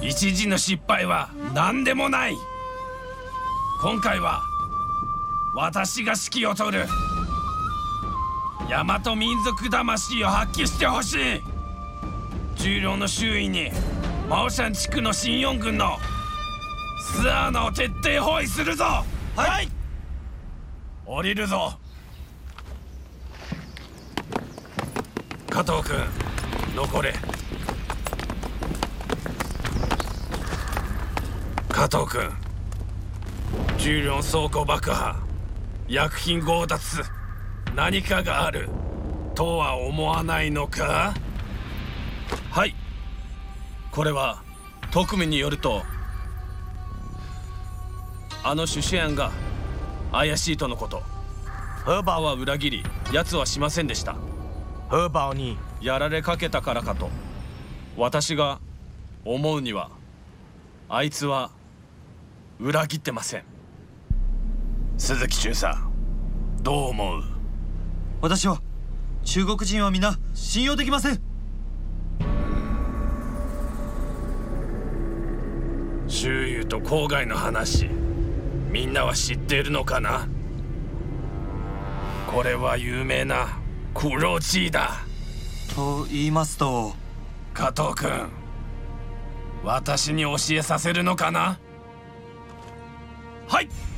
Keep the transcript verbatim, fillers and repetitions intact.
一時の失敗は何でもない。今回は私が指揮を執る。大和民族魂を発揮してほしい。重量の周囲にマオシャン地区の新四軍の巣穴を徹底包囲するぞ。はい、はい、降りるぞ。加藤君、残れ。加藤君、重量倉庫爆破、薬品強奪、何かがあるとは思わないのか？はい、これは特務によると、あのシュシュヤンが怪しいとのこと。 何宝は裏切り奴はしませんでした。 何宝にやられかけたからかと私が思うには、あいつは裏切ってません。鈴木中佐、どう思う？ 私は中国人は皆信用できません。 周遊と郊外の話、みんなは知っているのかな？これは有名なクロチーだ。 と言いますと？ 加藤君、私に教えさせるのかな？はい。